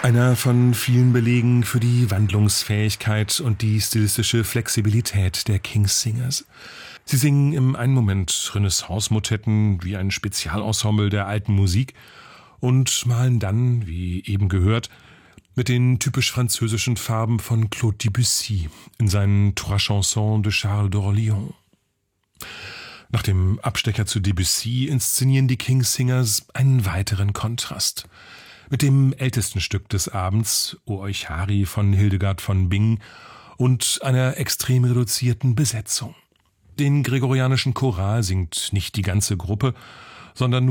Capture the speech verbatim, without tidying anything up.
Einer von vielen Belegen für die Wandlungsfähigkeit und die stilistische Flexibilität der King's Singers. Sie singen im einen Moment Renaissance-Motetten wie ein Spezialensemble der alten Musik und malen dann, wie eben gehört, mit den typisch französischen Farben von Claude Debussy in seinen Trois Chansons de Charles d'Orléans. Nach dem Abstecher zu Debussy inszenieren die King's Singers einen weiteren Kontrast. Mit dem ältesten Stück des Abends, O euch Hari von Hildegard von Bingen, und einer extrem reduzierten Besetzung. Den gregorianischen Choral singt nicht die ganze Gruppe, sondern